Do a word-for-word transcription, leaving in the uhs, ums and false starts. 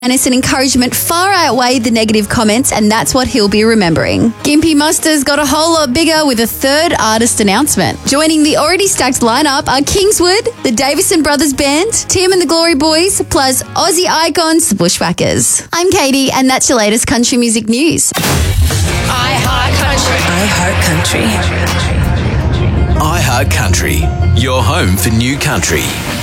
Kindness and encouragement far outweighed the negative comments, and that's what he'll be remembering. Gimpy Muster's got a whole lot bigger with a third artist announcement. Joining the already stacked lineup are Kingswood, the Davison Brothers Band, Tim and the Glory Boys, plus Aussie icons, the Bushwhackers. I'm Katie, and that's your latest country music news. I Heart Country. I Heart Country. I Heart Country, your home for new country.